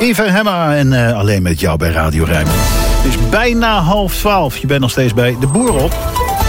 Eva Hemma en alleen met jou bij Radio Rijnmond. Het is bijna 11:30. Je bent nog steeds bij De Boer op.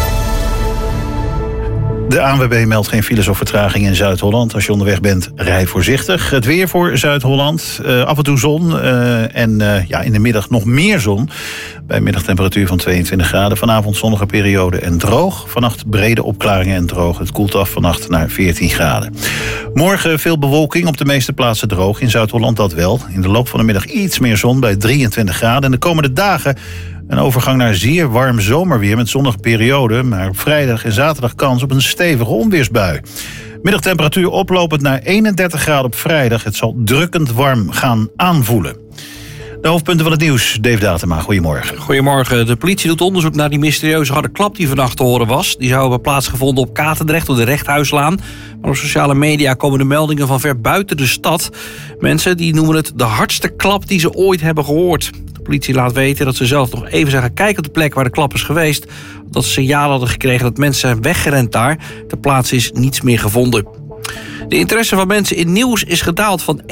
De ANWB meldt geen files of vertraging in Zuid-Holland. Als je onderweg bent, rij voorzichtig. Het weer voor Zuid-Holland. Af en toe zon. En in de middag nog meer zon. Bij een middagtemperatuur van 22 graden. Vanavond zonnige periode en droog. Vannacht brede opklaringen en droog. Het koelt af vannacht naar 14 graden. Morgen veel bewolking. Op de meeste plaatsen droog. In Zuid-Holland dat wel. In de loop van de middag iets meer zon bij 23 graden. En de komende dagen een overgang naar zeer warm zomerweer met zonnige perioden. Maar op vrijdag en zaterdag kans op een stevige onweersbui. Middagtemperatuur oplopend naar 31 graden op vrijdag. Het zal drukkend warm gaan aanvoelen. De hoofdpunten van het nieuws. Dave Datema, goedemorgen. Goedemorgen. De politie doet onderzoek naar die mysterieuze harde klap die vannacht te horen was. Die zou hebben plaatsgevonden op Katendrecht, op de Rechthuislaan. Maar op sociale media komen de meldingen van ver buiten de stad. Mensen die noemen het de hardste klap die ze ooit hebben gehoord. De politie laat weten dat ze zelf nog even zijn gaan kijken op de plek waar de klap is geweest. Dat ze signalen hadden gekregen dat mensen zijn weggerend daar. Ter plaatse is niets meer gevonden. De interesse van mensen in nieuws is gedaald van 61%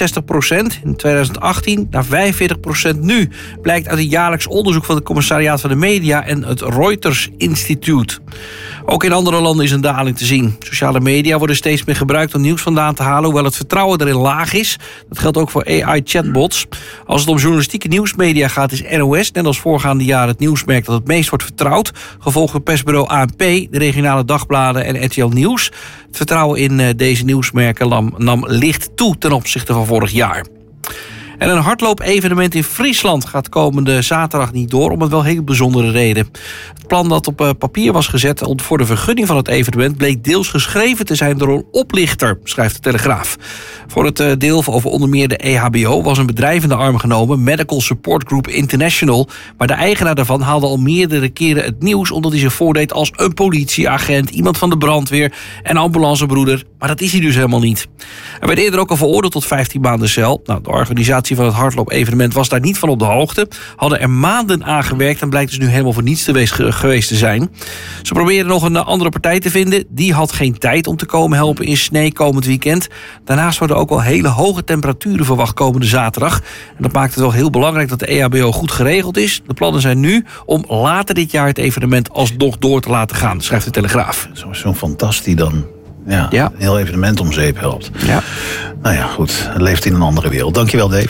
in 2018 naar 45% nu. Blijkt uit een jaarlijks onderzoek van het Commissariaat van de Media en het Reuters Instituut. Ook in andere landen is een daling te zien. Sociale media worden steeds meer gebruikt om nieuws vandaan te halen, hoewel het vertrouwen erin laag is. Dat geldt ook voor AI-chatbots. Als het om journalistieke nieuwsmedia gaat, is NOS, net als voorgaande jaren, het nieuwsmerk dat het meest wordt vertrouwd. Gevolgd door persbureau ANP, de regionale dagbladen en RTL Nieuws. Het vertrouwen in deze nieuwsmerken nam licht toe ten opzichte van vorig jaar. En een hardloop-evenement in Friesland gaat komende zaterdag niet door om een wel heel bijzondere reden. Het plan dat op papier was gezet voor de vergunning van het evenement bleek deels geschreven te zijn door een oplichter, schrijft de Telegraaf. Voor het deel over onder meer de EHBO was een bedrijf in de arm genomen, Medical Support Group International. Maar de eigenaar daarvan haalde al meerdere keren het nieuws omdat hij zich voordeed als een politieagent, iemand van de brandweer en ambulancebroeder. Maar dat is hij dus helemaal niet. Hij werd eerder ook al veroordeeld tot 15 maanden cel. Nou, de organisatie van het hardloop-evenement was daar niet van op de hoogte. Hadden er maanden aan gewerkt en blijkt dus nu helemaal voor niets geweest te zijn. Ze probeerden nog een andere partij te vinden. Die had geen tijd om te komen helpen in Snee komend weekend. Daarnaast worden ook al hele hoge temperaturen verwacht komende zaterdag. En dat maakt het wel heel belangrijk dat de EHBO goed geregeld is. De plannen zijn nu om later dit jaar het evenement alsnog door te laten gaan, schrijft de Telegraaf. Zo'n fantastisch die dan een heel evenement om zeep helpt. Ja. Nou ja, goed. Het leeft in een andere wereld. Dankjewel, Dave.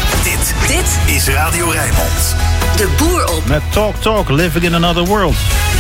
Dit is Radio Rijnmond. De Boer op. Met Talk, Living in Another World.